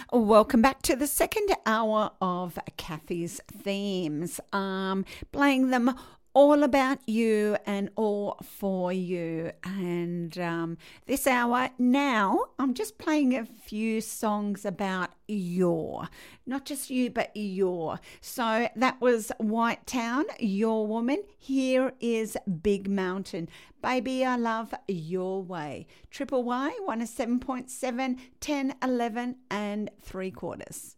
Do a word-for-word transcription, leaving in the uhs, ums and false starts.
Welcome back to the second hour of Kathy's Themes. Um, playing them all about you and all for you. And um, this hour now, I'm just playing a few songs about your, not just you, but your. So that was White Town, Your Woman. Here is Big Mountain. Baby, I love your way. Triple Y, one oh seven point seven, ten, eleven and three quarters.